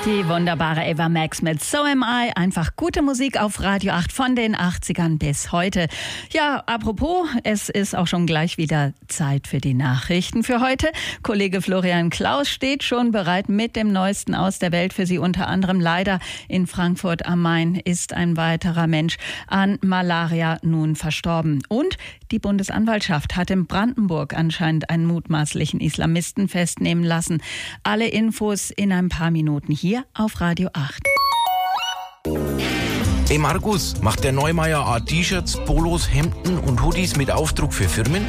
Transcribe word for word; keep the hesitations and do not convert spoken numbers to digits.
Die wunderbare Ava Max mit So Am I. Einfach gute Musik auf Radio acht von den achtzigern bis heute. Ja, apropos, es ist auch schon gleich wieder Zeit für die Nachrichten für heute. Kollege Florian Klaus steht schon bereit mit dem Neuesten aus der Welt für Sie. Unter anderem leider in Frankfurt am Main ist ein weiterer Mensch an Malaria nun verstorben. Und die Bundesanwaltschaft hat in Brandenburg anscheinend einen mutmaßlichen Islamisten festnehmen lassen. Alle Infos in ein paar Minuten hier auf Radio acht. Hey Markus, macht der Neumeier Art T-Shirts, Polos, Hemden und Hoodies mit Aufdruck für Firmen?